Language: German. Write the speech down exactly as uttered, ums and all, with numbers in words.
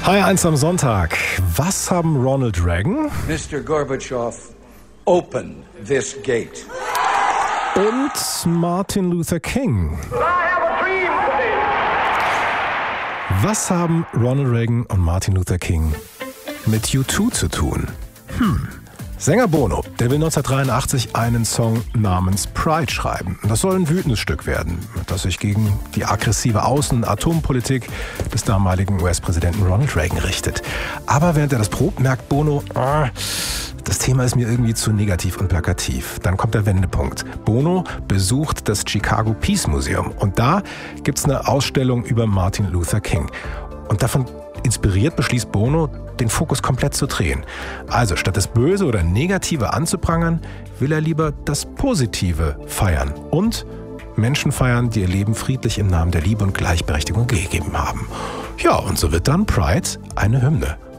H eins am Sonntag. Was haben Ronald Reagan, Mister Gorbatschow, open this gate. und Martin Luther King? Was haben Ronald Reagan und Martin Luther King mit U zwei zu tun? Hm. Sänger Bono, der will neunzehnhundertdreiundachtzig einen Song namens Pride schreiben. Das soll ein wütendes Stück werden, das sich gegen die aggressive Außen- und Atompolitik des damaligen U S-Präsidenten Ronald Reagan richtet. Aber während er das probt, merkt Bono, oh, das Thema ist mir irgendwie zu negativ und plakativ. Dann kommt der Wendepunkt. Bono besucht das Chicago Peace Museum und da gibt's eine Ausstellung über Martin Luther King. Und davon inspiriert beschließt Bono, den Fokus komplett zu drehen. Also statt das Böse oder Negative anzuprangern, will er lieber das Positive feiern und Menschen feiern, die ihr Leben friedlich im Namen der Liebe und Gleichberechtigung gegeben haben. Ja, und so wird dann Pride eine Hymne.